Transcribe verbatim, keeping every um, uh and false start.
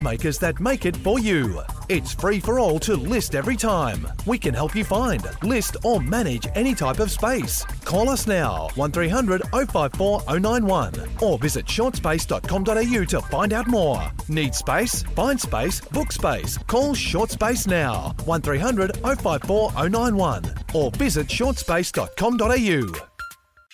makers that make it for you. It's free for all to list every time. We can help you find, list or manage any type of space. Call us now, one three hundred oh five four oh nine one, or visit short space dot com dot a u to find out more. Need space? Find space, book space. Call Short Space now, one three hundred oh five four oh nine one, or visit short space dot com dot a u.